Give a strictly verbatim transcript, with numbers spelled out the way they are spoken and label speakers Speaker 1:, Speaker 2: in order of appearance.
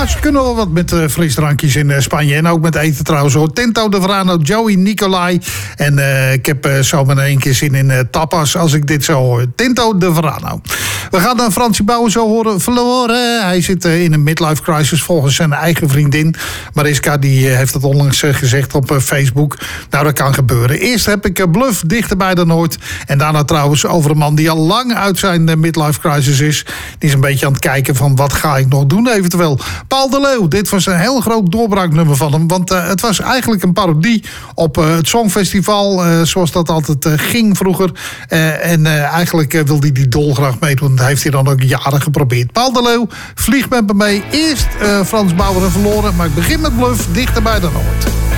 Speaker 1: ze kunnen wel wat met uh, frisdrankjes in uh, Spanje. En ook met eten trouwens hoor. Tinto de Verano, Joey Nicolai. En uh, ik heb uh, zo maar één keer zin in uh, tapas als ik dit zo hoor. Tinto de Verano. We gaan dan Fransie Bauer zo horen verloren. Hij zit uh, in een midlife crisis volgens zijn eigen vriendin. Mariska die uh, heeft het onlangs uh, gezegd op uh, Facebook. Nou, dat kan gebeuren. Eerst heb ik uh, Bluff dichterbij dan nooit. En daarna trouwens over een man die al lang uit zijn uh, midlife crisis is. Die is een beetje aan het kijken van wat ga ik nog doen eventueel. Paul de Leeuw, dit was een heel groot doorbraaknummer van hem. Want uh, het was eigenlijk een parodie op uh, het Songfestival. Uh, zoals dat altijd uh, ging vroeger. Uh, en uh, eigenlijk uh, wilde hij die dolgraag meedoen. Dat heeft hij dan ook jaren geprobeerd. Paul de Leeuw, vlieg met me mee. Eerst uh, Frans Bauer en verloren. Maar ik begin met Bluff, dichterbij dan ooit.